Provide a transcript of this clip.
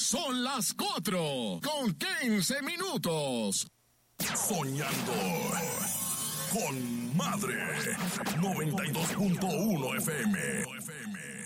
Son las 4:15. Soñando con Madre 92.1 FM.